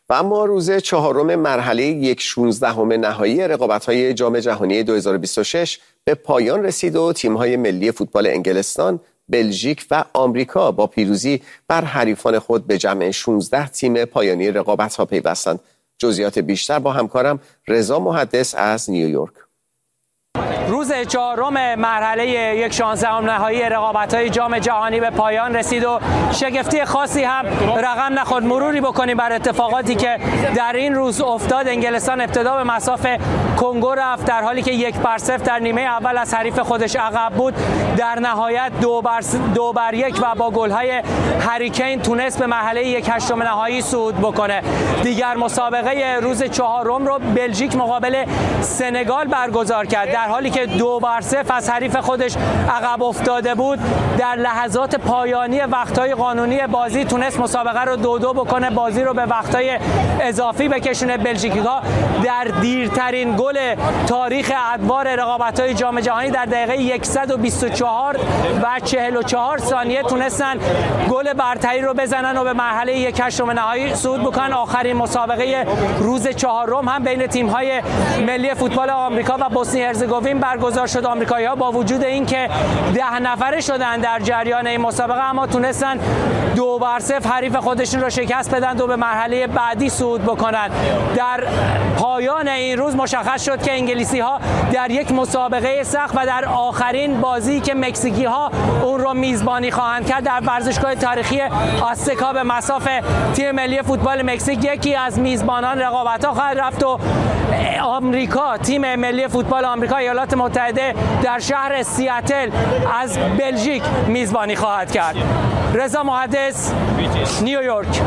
و اما روز چهارم مرحله 1/16 نهایی رقابت‌های جام جهانی 2026 به پایان رسید و تیم‌های ملی فوتبال انگلستان، بلژیک و آمریکا با پیروزی بر حریفان خود به جمع 16 تیم پایانی رقابت‌ها پیوستند. جزئیات بیشتر با همکارم رضا محدث از نیویورک. روز چهارم مرحله 1/16 نهایی رقابت‌های جام جهانی به پایان رسید و شگفتی خاصی هم رقم نخورد. مروری بکنیم بر اتفاقاتی که در این روز افتاد. انگلستان ابتدا به مصاف کنگو رفت در حالی که 1-0 در نیمه اول از حریف خودش عقب بود. در نهایت 2-1 و با گل‌های هری کین تونست به مرحله 1/8 نهایی صعود بکنه. دیگر مسابقه روز چهارم رو بلژیک مقابل سنگال برگزار کرد در حالی که 2-0 از حریف خودش عقب افتاده بود. در لحظات پایانی وقت‌های قانونی بازی تونست مسابقه رو 2-2 بکنه، بازی رو به وقت‌های اضافی بکشونه. بلژیکی‌ها در دیرترین گل تاریخ ادوار رقابت‌های جام جهانی در دقیقه 124 و 44 ثانیه تونستن گل برتری رو بزنن و به مرحله 1/8 نهایی صعود بکنن. آخرین مسابقه روز چهارم هم بین تیم‌های ملی فوتبال آمریکا و بوسنی هرزگوین برگزار شد. آمریکایی‌ها با وجود اینکه 10 نفره شدن در جریان این مسابقه اما تونستن 2-0 حریف خودشون رو شکست بدن و به مرحله بعدی صعود بکنن. در پایان این روز مشخص شد که انگلیسی‌ها در یک مسابقه سخت و در آخرین بازی که مکزیکی‌ها اون رو میزبانی خواهند کرد در ورزشگاه تاریخی آزتکا به مصاف تیم ملی فوتبال مکزیک یکی از میزبانان رقابت‌ها خواهد رفت و آمریکا، تیم ملی فوتبال آمریکا ایالات متحده در شهر سیاتل از بلژیک میزبانی خواهد کرد. رضا محدث، نیویورک.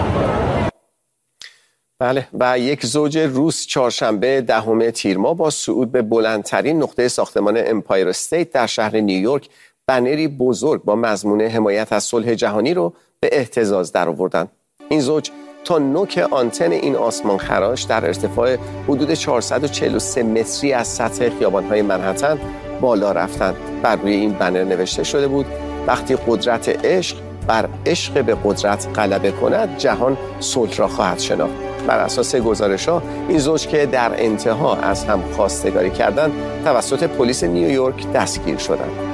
بله، و یک زوج روس چهارشنبه 10 تیر ماه با صعود به بلندترین نقطه ساختمان امپایر استیت در شهر نیویورک بنری بزرگ با مضمون حمایت از صلح جهانی رو به اهتزاز درآوردند. این زوج تا نوک آنتن این آسمان خراش در ارتفاع حدود 443 متری از سطح خیابان‌های منهتن بالا رفتند. بر روی این بنر نوشته شده بود: وقتی قدرت عشق بر عشق به قدرت غلبه کند، جهان صلح را خواهد شناخت. بر اساس گزارش‌ها این زوج که در انتها از هم خواستگاری کردند توسط پلیس نیویورک دستگیر شدند.